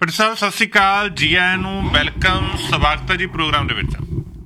ਭੱਟੀ ਸਾਹਿਬ ਸਤਿ ਸ਼੍ਰੀ ਅਕਾਲ, ਜੀ ਆਇਆਂ ਨੂੰ, ਵੈਲਕਮ, ਸਵਾਗਤ ਹੈ ਜੀ ਪ੍ਰੋਗਰਾਮ ਦੇ ਵਿੱਚ।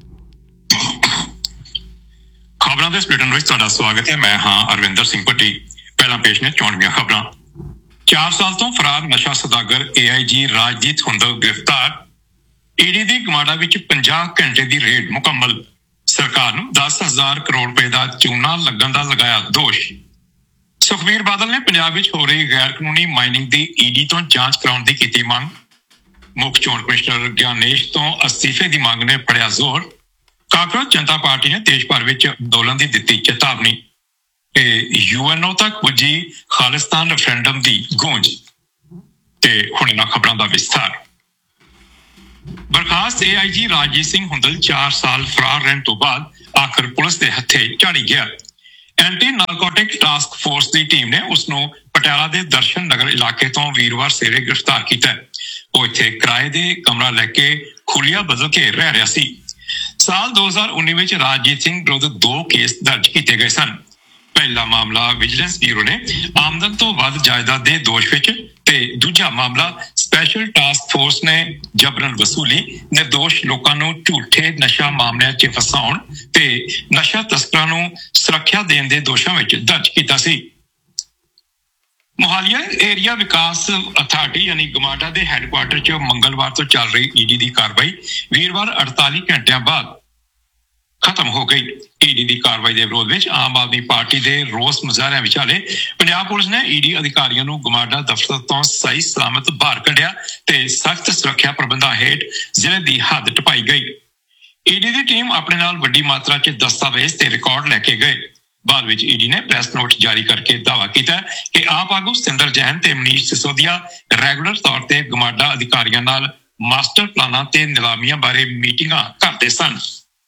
ਖਬਰਾਂ ਦੇ ਸਪੀਟਨ ਵਿੱਚ ਤੁਹਾਡਾ ਸਵਾਗਤ ਹੈ। ਮੈਂ ਹਾਂ ਅਰਵਿੰਦਰ ਸਿੰਘ ਭੱਟੀ। ਪਹਿਲਾਂ ਪੇਸ਼ ਨੇ ਚੋਣਵੀਆਂ ਖਬਰਾਂ। 4 ਸਾਲ ਤੋਂ ਫਰਾਰ ਨਸ਼ਾ ਸੌਦਾਗਰ AIG ਰਾਜਜੀਤ ਹੁੰਦਲ ਗ੍ਰਿਫਤਾਰ। ਈਡੀ ਦੀ ਗਮਾਡਾ ਵਿੱਚ 50 ਘੰਟੇ ਦੀ ਰੇਡ ਮੁਕੰਮਲ। ਸਰਕਾਰ ਨੂੰ 10,000 ਕਰੋੜ ਰੁਪਏ ਦਾ ਚੂਨਾ ਲੱਗਣ ਦਾ ਲਗਾਇਆ ਦੋਸ਼। ਸੁਖਬੀਰ ਬਾਦਲ ਨੇ ਪੰਜਾਬ ਵਿੱਚ ਹੋ ਰਹੀ ਗੈਰ ਕਾਨੂੰਨੀ ਮਾਈਨਿੰਗ ਦੀ ਈਡੀ ਤੋਂ ਜਾਂਚ ਕਰਾਉਣ ਦੀ ਕੀਤੀ ਮੰਗ। ਮੁੱਖ ਚੋਣ ਕਮਿਸ਼ਨਰ ਗਿਆਨੇਸ਼ ਤੋਂ ਅਸਤੀਫੇ ਦੀ ਮੰਗ ਨੇ ਫੜਿਆ ਜ਼ੋਰ। ਕਾਂਗਰਸ ਜਨਤਾ ਪਾਰਟੀ ਨੇ ਦੇਸ਼ ਭਰ ਵਿੱਚ ਅੰਦੋਲਨ ਦੀ ਦਿੱਤੀ ਚੇਤਾਵਨੀ। ਤੇ UNO ਤੱਕ ਪੁੱਜੀ ਖਾਲਿਸਤਾਨ ਰੈਫਰੈਂਡਮ ਦੀ ਗੂੰਜ। ਤੇ ਹੁਣ ਇਹਨਾਂ ਖਬਰਾਂ ਦਾ ਵਿਸਥਾਰ। ਬਰਖਾਸਤ AIG ਰਾਜਜੀਤ ਸਿੰਘ ਹੁੰਦਲ 4 ਸਾਲ ਫਰਾਰ ਰਹਿਣ ਤੋਂ ਬਾਅਦ ਆਖਰ ਪੁਲਿਸ ਦੇ ਹੱਥੇ ਝਾੜੀ ਗਿਆ। ਐਂਟੀ ਨਾਰਕੋਟਿਕ ਟਾਸਕ ਫੋਰਸ ਦੀ ਟੀਮ ਨੇ ਉਸ ਨੂੰ ਪਟਿਆਲਾ ਦੇ ਦਰਸ਼ਨ ਨਗਰ ਇਲਾਕੇ ਤੋਂ ਵੀਰਵਾਰ ਸਵੇਰੇ ਗ੍ਰਿਫਤਾਰ ਕੀਤਾ। ਉਹ ਇੱਥੇ ਕਿਰਾਏ ਦੇ ਕਮਰਾ ਲੈ ਕੇ ਖੁੱਲੀਆ ਬਦਲ ਕੇ ਰਹਿ ਰਿਹਾ ਸੀ। ਸਾਲ 2019 ਵਿੱਚ ਰਾਜਜੀਤ ਸਿੰਘ ਵਿਰੁੱਧ 2 ਕੇਸ ਦਰਜ ਕੀਤੇ ਗਏ ਸਨ। ਪਹਿਲਾ ਮਾਮਲਾ ਵਿਜੀਲੈਂਸ ਬਿਊਰੋ ਨੇ ਆਮਦਨ ਤੋਂ ਵੱਧ ਜਾਇਦਾਦ ਦੇ ਦੋਸ਼ ਵਿੱਚ ਤੇ ਦੂਜਾ ਮਾਮਲਾ ਸਪੈਸ਼ਲ ਟਾਸਕ ਫੋਰਸ ਨੇ ਜਬਰਨ ਵਸੂਲੀ, ਨਿਰਦੋਸ਼ ਲੋਕਾਂ ਨੂੰ ਝੂਠੇ ਨਸ਼ਾ ਮਾਮਲਿਆਂ 'ਚ ਫਸਾਉਣ ਤੇ ਨਸ਼ਾ ਤਸਕਰਾਂ ਨੂੰ ਸੁਰੱਖਿਆ ਦੇਣ ਦੇ ਦੋਸ਼ਾਂ ਵਿੱਚ ਦਰਜ ਕੀਤਾ ਸੀ। ਮੁਹਾਲੀਆ ਏਰੀਆ ਵਿਕਾਸ ਅਥਾਰਟੀ ਯਾਨੀ ਗਮਾਡਾ ਦੇ ਹੈੱਡਕੁਆਰਟਰ 'ਚ ਮੰਗਲਵਾਰ ਤੋਂ ਚੱਲ ਰਹੀ ਈਡੀ ਦੀ ਕਾਰਵਾਈ ਵੀਰਵਾਰ 48 ਘੰਟਿਆਂ ਬਾਅਦ ਖਤਮ ਹੋ ਗਈ। ਈਡੀ ਦੀ ਕਾਰਵਾਈ ਦੇ ਵਿਰੋਧ ਵਿੱਚ ਆਮ ਆਦਮੀ ਪਾਰਟੀ ਦੇ ਰੋਸ ਮੁਜ਼ਾਹਰਿਆਂ ਵਿਚਾਲੇ ਪੰਜਾਬ ਪੁਲਿਸ ਨੇ ਈਡੀ ਅਧਿਕਾਰੀਆਂ ਨੂੰ ਗਮਾਡਾ ਦਫ਼ਤਰ ਤੋਂ ਸਹੀ ਸਲਾਮਤ ਬਾਹਰ ਕੱਢਿਆ ਤੇ ਸਖਤ ਸੁਰੱਖਿਆ ਪ੍ਰਬੰਧਾਂ ਹੇਠ ਜ਼ਿਲ੍ਹੇ ਦੀ ਹੱਦ ਟਪਾਈ ਗਈ। ਈਡੀ ਦੀ ਟੀਮ ਆਪਣੇ ਨਾਲ ਵੱਡੀ ਮਾਤਰਾ 'ਚ ਦਸਤਾਵੇਜ਼ ਤੇ ਰਿਕਾਰਡ ਲੈ ਕੇ ਗਏ। ਬਾਅਦ ਵਿੱਚ ਈਡੀ ਨੇ ਪ੍ਰੈਸ ਨੋਟ ਜਾਰੀ ਕਰਕੇ ਦਾਅਵਾ ਕੀਤਾ ਕਿ ਆਪ ਆਗੂ ਸਤਿੰਦਰ ਜੈਨ ਤੇ ਮਨੀਸ਼ ਸਿਸੋਦੀਆ ਰੈਗੂਲਰ ਤੌਰ ਤੇ ਗਮਾਡਾ ਅਧਿਕਾਰੀਆਂ ਨਾਲ ਮਾਸਟਰ ਪਲਾਨਾਂ ਤੇ ਨਿਲਾਮੀਆਂ ਬਾਰੇ ਮੀਟਿੰਗਾਂ ਕਰਦੇ ਸਨ।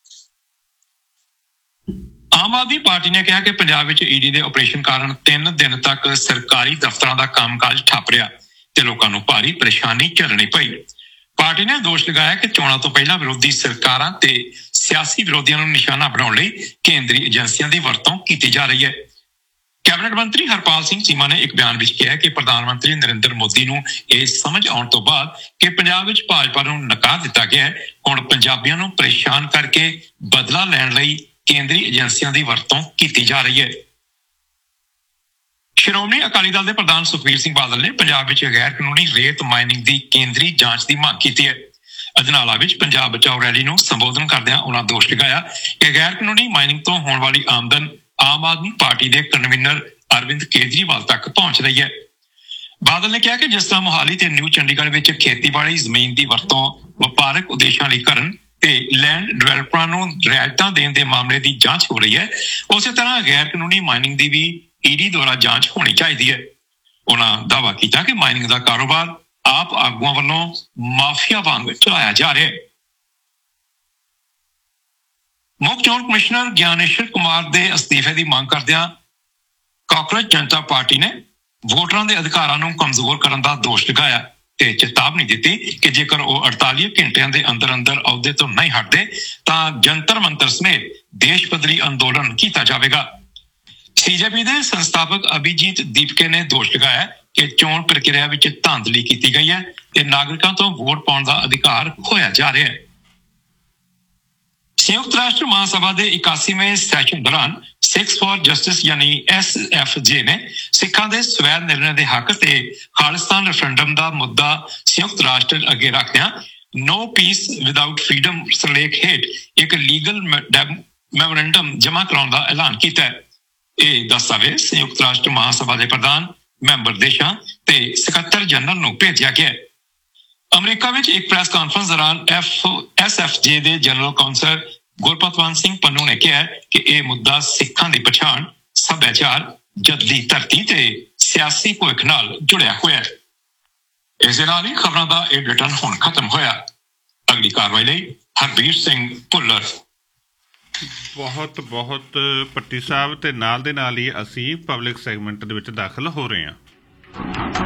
ਆਮ ਆਦਮੀ ਪਾਰਟੀ ਨੇ ਕਿਹਾ ਕਿ ਪੰਜਾਬ ਵਿੱਚ ਈਡੀ ਦੇ ਆਪਰੇਸ਼ਨ ਕਾਰਨ 3 ਦਿਨ ਤੱਕ ਸਰਕਾਰੀ ਦਫ਼ਤਰਾਂ ਦਾ ਕੰਮਕਾਜ ਠੱਪ ਰਿਹਾ ਤੇ ਲੋਕਾਂ ਨੂੰ ਭਾਰੀ ਪਰੇਸ਼ਾਨੀ ਝੱਲਣੀ ਪਈ। ਪਾਰਟੀ ਨੇ ਦੋਸ਼ ਲਗਾਇਆ ਕਿ ਚੋਣਾਂ ਤੋਂ ਪਹਿਲਾਂ ਵਿਰੋਧੀ ਸਰਕਾਰਾਂ ਤੇ ਸਿਆਸੀ ਵਿਰੋਧੀਆਂ ਨੂੰ ਨਿਸ਼ਾਨਾ ਬਣਾਉਣ ਲਈ ਕੇਂਦਰੀ ਏਜੰਸੀਆਂ ਦੀ ਵਰਤੋਂ ਕੀਤੀ ਜਾ ਰਹੀ ਹੈ। ਕੈਬਨਿਟ ਮੰਤਰੀ ਹਰਪਾਲ ਸਿੰਘ ਚੀਮਾ ਨੇ ਇੱਕ ਬਿਆਨ ਵਿੱਚ ਕਿਹਾ ਕਿ ਪ੍ਰਧਾਨ ਮੰਤਰੀ ਨਰਿੰਦਰ ਮੋਦੀ ਨੂੰ ਇਹ ਸਮਝ ਆਉਣ ਤੋਂ ਬਾਅਦ ਕਿ ਪੰਜਾਬ ਵਿੱਚ ਭਾਜਪਾ ਨੂੰ ਨਕਾਰ ਦਿੱਤਾ ਗਿਆ ਹੈ, ਹੁਣ ਪੰਜਾਬੀਆਂ ਨੂੰ ਪਰੇਸ਼ਾਨ ਕਰਕੇ ਬਦਲਾ ਲੈਣ ਲਈ ਕੇਂਦਰੀ ਏਜੰਸੀਆਂ ਦੀ ਵਰਤੋਂ ਕੀਤੀ ਜਾ ਰਹੀ ਹੈ। ਸ਼੍ਰੋਮਣੀ ਅਕਾਲੀ ਦਲ ਦੇ ਪ੍ਰਧਾਨ ਸੁਖਬੀਰ ਸਿੰਘ ਬਾਦਲ ਨੇ ਪੰਜਾਬ ਵਿੱਚ ਗੈਰ ਕਾਨੂੰਨੀ ਰੇਤ ਮਾਈਨਿੰਗ ਦੀ ਕੇਂਦਰੀ ਜਾਂਚ ਦੀ ਮੰਗ ਕੀਤੀ ਹੈ। ਅਜਨਾਲਾ ਵਿੱਚ ਪੰਜਾਬ ਬਚਾਓ ਰੈਲੀ ਨੂੰ ਸੰਬੋਧਨ ਕਰਦਿਆਂ ਉਹਨਾਂ ਦੋਸ਼ ਲਗਾਇਆ ਕਿ ਗੈਰ ਕਾਨੂੰਨੀ ਮਾਈਨਿੰਗ ਤੋਂ ਹੋਣ ਵਾਲੀ ਆਮਦਨ ਆਮ ਆਦਮੀ ਪਾਰਟੀ ਦੇ ਕਨਵੀਨਰ ਅਰਵਿੰਦ ਕੇਜਰੀਵਾਲ ਤੱਕ ਪਹੁੰਚ ਰਹੀ ਹੈ। ਬਾਦਲ ਨੇ ਕਿਹਾ ਕਿ ਜਿਸ ਤਰ੍ਹਾਂ ਮੋਹਾਲੀ ਤੇ ਨਿਊ ਚੰਡੀਗੜ੍ਹ ਵਿੱਚ ਖੇਤੀਬਾੜੀ ਜ਼ਮੀਨ ਦੀ ਵਰਤੋਂ ਵਪਾਰਕ ਉਦੇਸ਼ਾਂ ਲਈ ਕਰਨ ਤੇ ਲੈਂਡ ਡਿਵੈਲਪਰਾਂ ਨੂੰ ਰਿਆਇਤਾਂ ਦੇਣ ਦੇ ਮਾਮਲੇ ਦੀ ਜਾਂਚ ਹੋ ਰਹੀ ਹੈ, ਉਸੇ ਤਰ੍ਹਾਂ ਗੈਰ ਕਾਨੂੰਨੀ ਮਾਈਨਿੰਗ ਦੀ ਵੀ ਈਡੀ ਦੁਆਰਾ ਜਾਂਚ ਹੋਣੀ ਚਾਹੀਦੀ ਹੈ। ਉਹਨਾਂ ਦਾਅਵਾ ਕੀਤਾ ਕਿ ਮਾਈਨਿੰਗ ਦਾ ਕਾਰੋਬਾਰ ਆਪ ਆਗੂਆਂ ਵੱਲੋਂ ਮਾਫੀਆ ਵਾਂਗ ਚਲਾਇਆ ਜਾ ਰਿਹਾ ਹੈ। ਮੁੱਖ ਚੋਣ ਕਮਿਸ਼ਨਰ ਗਿਆਨੇਸ਼ ਕੁਮਾਰ ਦੇ ਅਸਤੀਫੇ ਦੀ ਮੰਗ ਕਰਦਿਆਂ ਕਾਂਗਰਸ ਜਨਤਾ ਪਾਰਟੀ ਨੇ ਵੋਟਰਾਂ ਦੇ ਅਧਿਕਾਰਾਂ ਨੂੰ ਕਮਜ਼ੋਰ ਕਰਨ ਦਾ ਦੋਸ਼ ਲਗਾਇਆ ਤੇ ਚੇਤਾਵਨੀ ਦਿੱਤੀ ਕਿ ਜੇਕਰ ਉਹ 48 ਘੰਟਿਆਂ ਦੇ ਅੰਦਰ ਅੰਦਰ ਅਹੁਦੇ ਤੋਂ ਨਹੀਂ ਹਟਦੇ ਤਾਂ ਜੰਤਰ ਮੰਤਰ ਸਮੇਤ ਦੇਸ਼ ਪੱਧਰੀ ਅੰਦੋਲਨ ਕੀਤਾ ਜਾਵੇਗਾ। CJP ਦੇ ਸੰਸਥਾਪਕ ਅਭਿਜੀਤ ਦੀਪਕੇ ਨੇ ਦੋਸ਼ ਲਗਾਇਆ ਕਿ ਚੋਣ ਪ੍ਰਕਿਰਿਆ ਵਿੱਚ ਧਾਂਦਲੀ ਕੀਤੀ ਗਈ ਹੈ ਤੇ ਨਾਗਰਿਕਾਂ ਤੋਂ ਵੋਟ ਪਾਉਣ ਦਾ ਅਧਿਕਾਰ ਖੋਇਆ ਜਾ ਰਿਹਾ ਹੈ। ਸੰਯੁਕਤ ਰਾਸ਼ਟਰ ਮਹਾਸਭਾ ਦੇ 81ਵੇਂ ਸੈਸ਼ਨ ਦੌਰਾਨ ਸਿੱਖਸ ਫਾਰ ਜਸਟਿਸ ਯਾਨੀ SFJ ਨੇ ਸਿੱਖਾਂ ਦੇ ਸਵੈ ਨਿਰਣੇ ਦੇ ਹੱਕ ਤੇ ਖਾਲਿਸਤਾਨ ਰੈਫਰੈਂਡਮ ਦਾ ਮੁੱਦਾ ਸੰਯੁਕਤ ਰਾਸ਼ਟਰ ਅੱਗੇ ਰੱਖਦਿਆਂ ਨੋ ਪੀਸ ਵਿਦਆਊਟ ਫਰੀडम ਸਿਰਲੇਖ ਹੇਠ ਇੱਕ ਲੀਗਲ ਮੈਮੋਰੈਂਡਮ ਜਮ੍ਹਾਂ ਕਰਾਉਣ ਦਾ ਐਲਾਨ ਕੀਤਾ ਹੈ। ਇਹ ਦਸਤਾਵੇਜ਼ ਸੰਯੁਕਤ ਰਾਸ਼ਟਰ ਮਹਾਸਭਾ ਦੇ ਪ੍ਰਧਾਨ, ਮੈਂਬਰ ਦੇਸ਼ਾਂ ਤੇ ਸਕੱਤਰ ਜਨਰਲ ਨੂੰ ਭੇਜਿਆ ਗਿਆ ਹੈ। ਅਮਰੀਕਾ ਵਿੱਚ ਇੱਕ ਪ੍ਰੈਸ ਕਾਨਫਰੰਸ ਦੌਰਾਨ SFJ ਦੇ ਜਨਰਲ ਕਾਉਂਸਲ ਗੁਰਪਤਵੰਤ ਸਿੰਘ ਪੰਨੂ ਨੇ ਕਿਹਾ ਕਿ ਇਹ ਮੁੱਦਾ ਸਿੱਖਾਂ ਦੀ ਪਛਾਣ, ਸੱਭਿਆਚਾਰ, ਜੱਦੀ ਧਰਤੀ ਤੇ ਸਿਆਸੀ ਭਵਿੱਖ ਨਾਲ ਜੁੜਿਆ ਹੋਇਆ ਹੈ। ਇਸ ਦੇ ਨਾਲ ਹੀ ਖਬਰਾਂ ਦਾ ਇਹ ਬੁਲੇਟਿਨ ਹੁਣ ਖਤਮ ਹੋਇਆ। ਅਗਲੀ ਕਾਰਵਾਈ ਲਈ ਹਰਬੀਰ ਸਿੰਘ ਭੁੱਲਰ। ਬਹੁਤ ਬਹੁਤ ਭੱਟੀ ਸਾਹਿਬ, ਤੇ ਨਾਲ ਦੇ ਨਾਲ ਹੀ ਅਸੀਂ ਪਬਲਿਕ ਸੈਗਮੈਂਟ ਦੇ ਵਿੱਚ ਦਾਖਲ ਹੋ ਰਹੇ ਹਾਂ।